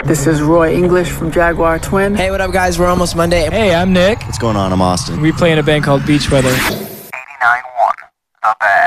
This is Roy English from Jaguar Twin. Hey, what up, guys? We're Almost Monday. Hey, I'm Nick. What's going on? I'm Austin. We play in a band called Beach Weather. 89.1 The Bag.